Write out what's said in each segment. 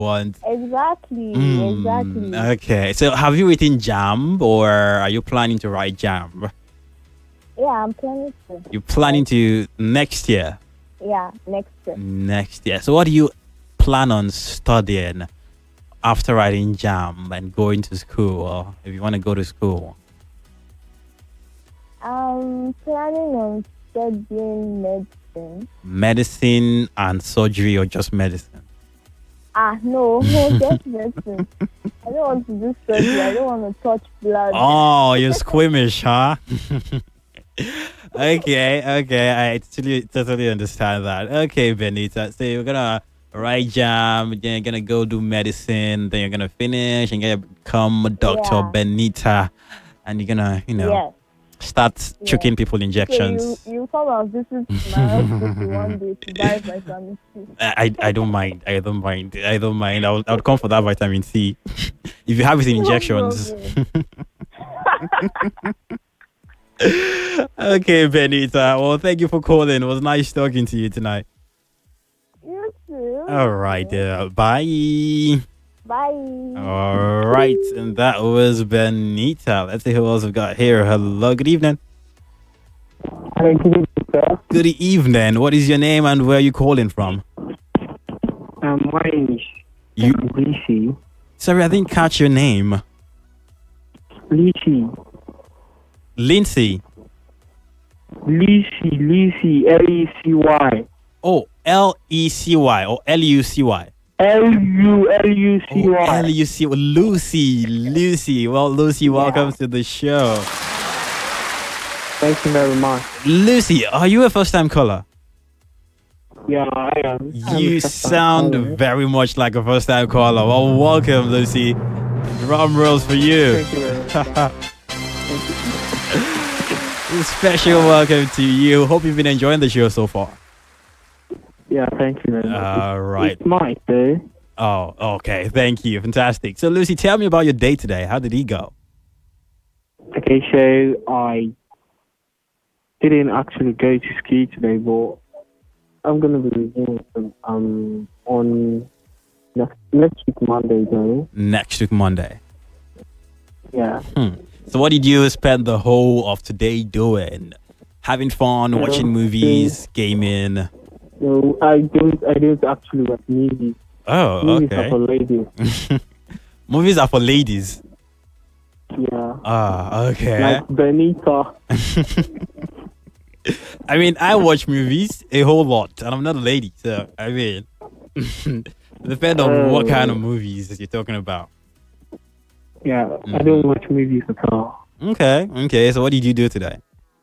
want. Exactly, exactly. Okay. So have you written jam or are you planning to write jam? Yeah, I'm planning to. You're planning Like, to next year. yeah, next year. Next year. So what do you plan on studying after writing jam and going to school, or if you want to go to school? I'm planning on studying medicine. Medicine and surgery, or just medicine? No, just medicine. I don't want to do surgery. I don't want to touch blood. Oh, you're squeamish, huh? Okay. I totally understand that. Okay, Benita. So you're gonna write jam, then you're gonna go do medicine, then you're gonna finish and you're gonna become Dr. Yeah, Benita, and you're gonna, yes, start yes. choking people So you injections. you come and visit my hospital one day to buy vitamin C. I don't mind. I don't mind. I don't mind. I would come for that vitamin C. If you have it in No injections. problem. Okay, Benita. Well, thank you for calling. It was nice talking to you tonight. You too. All You right, too. bye. Bye. All right, and that was Benita. Let's see who else we've got here. Hello, good evening. Hello, good evening, sir. Good evening. What is your name and where are you calling from? My name is You Lucy. sorry, I didn't catch your name. Lucy. Lindsay. Lucy. Lecy. Oh, Lecy or Lucy. Oh, Lucy. Lucy. Lucy. Well, Lucy, welcome to the show. Thank you very much. Lucy, are you a first-time caller? Yeah, I am. You sound very much like a first-time caller. Well, welcome, Lucy. Drum rolls for you. Thank you very much. Special welcome to you. Hope you've been enjoying the show so far. Yeah, thank you very much. All right. It's Mike, though. Oh, okay. Thank you. Fantastic. So, Lucy, tell me about your day today. How did he go? Okay, so I didn't actually go to school today, but I'm gonna be resuming on next week Monday, though. Next week, Monday. Yeah. So, what did you spend the whole of today doing? Having fun, watching movies, gaming. No, I don't actually watch movies. Oh, Movies are okay. for ladies. Movies are for ladies. Yeah. Ah, okay. Like Benita. I mean, I watch movies a whole lot, and I'm not a lady, so I mean, depend on what kind of movies you're talking about. Yeah, I don't watch movies at all. Okay. So, what did you do today?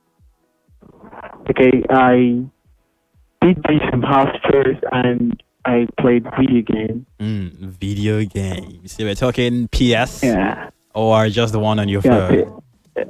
Okay, I did do some house chores and I played video games. Video games. So we're talking PS, Yeah. or just the one on your Yeah. phone?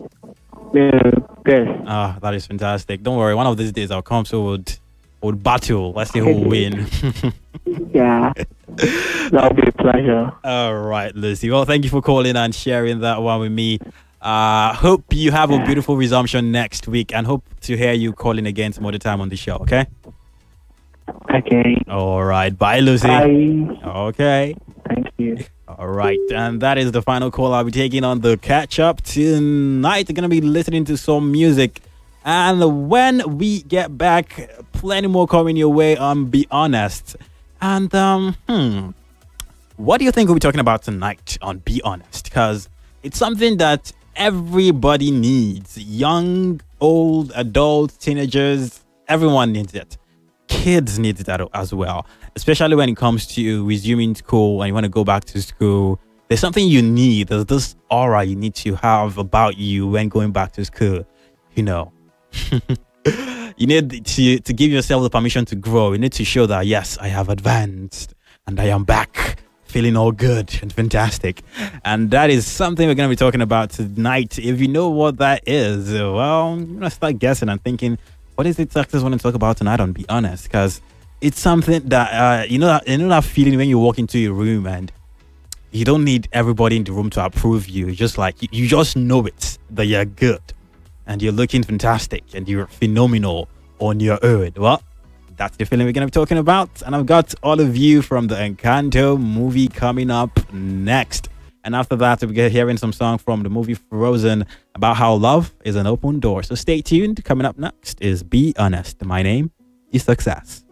Yes. Ah, that is fantastic. Don't worry. One of these days I'll come, so we'll battle. Let's see who will win. Yeah. That'll be a pleasure. All right, Lucy. Well, thank you for calling and sharing that one with me. Hope you have a beautiful resumption next week, and hope to hear you calling again some other time on the show. Okay. Okay. All right. Bye, Lucy. Bye. Okay. Thank you. All right, and that is the final call I'll be taking on the catch up tonight. We're gonna be listening to some music, and when we get back, plenty more coming your way on Be Honest. And what do you think we'll be talking about tonight on Be Honest? Because it's something that everybody needs. Young, old, adults, teenagers, everyone needs it. Kids need it as well, especially when it comes to resuming school and you want to go back to school. There's something you need. There's this aura you need to have about you when going back to school. You know, you need to give yourself the permission to grow. You need to show that, yes, I have advanced and I am back feeling all good and fantastic. And that is something we're going to be talking about tonight. If you know what that is, well, you're going to start guessing and thinking, what is it Success want to talk about tonight on Be Honest? Because it's something that, you know that feeling when you walk into a room and you don't need everybody in the room to approve you. Just like, you just know it, that you're good and you're looking fantastic and you're phenomenal on your own. Well, That's the feeling we're going to be talking about. And I've got all of you from the Encanto movie coming up next. And after that, we'll be hearing some song from the movie Frozen about how love is an open door. So stay tuned. Coming up next is Be Honest. My name is Success.